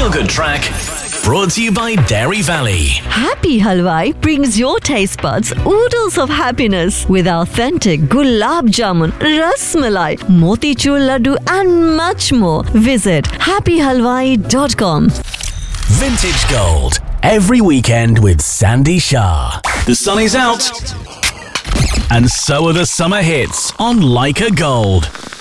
feel-good track brought to you by Dairy Valley. Happy Halwai brings your taste buds oodles of happiness with authentic gulab jamun, ras malai, motichur laddu and much more. Visit happyhalwai.com. Vintage Gold. Every weekend with Sandy Shah. The sun is out. And so are the summer hits on Leica Gold.